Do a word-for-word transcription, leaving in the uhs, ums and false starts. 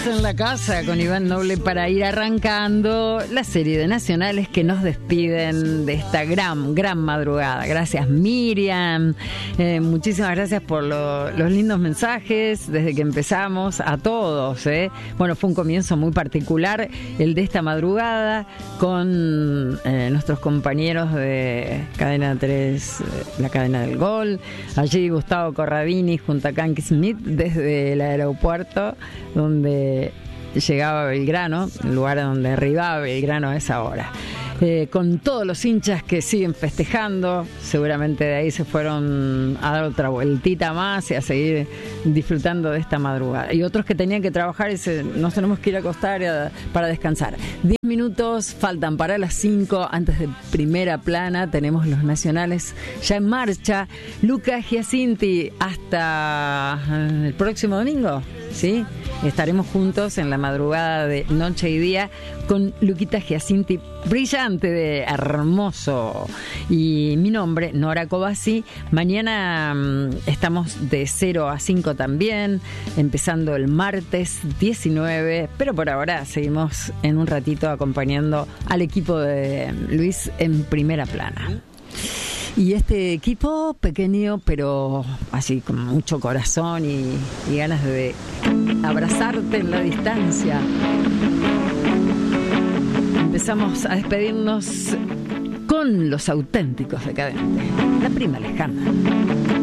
en la casa con Iván Noble para ir arrancando la serie de nacionales que nos despiden de esta gran, gran madrugada. Gracias, Miriam. Eh, muchísimas gracias por lo, los lindos mensajes desde que empezamos a todos. ¿eh? Bueno, fue un comienzo muy particular el de esta madrugada con eh, nuestros compañeros de Cadena tres, la cadena del gol. Allí Gustavo Corradini junto a Kanki Smith desde el aeropuerto donde llegaba Belgrano, el lugar donde arribaba Belgrano a esa hora. Eh, con todos los hinchas que siguen festejando, seguramente de ahí se fueron a dar otra vueltita más y a seguir disfrutando de esta madrugada. Y otros que tenían que trabajar y se, nos tenemos que ir a acostar a, para descansar. Diez minutos faltan para las cinco. Antes de primera plana tenemos los nacionales ya en marcha. Luca Giacinti, hasta el próximo domingo, ¿sí? Estaremos juntos en la madrugada de noche y día con Luquita Giacinti, brillante, de hermoso. Y mi nombre, Nora Cobasi. Mañana mmm, estamos de cero a cinco también, empezando el martes diecinueve, pero por ahora seguimos en un ratito acompañando al equipo de Luis en primera plana. Y este equipo pequeño, pero así con mucho corazón y, y ganas de abrazarte en la distancia. Empezamos a despedirnos con los auténticos decadentes. La prima lejana.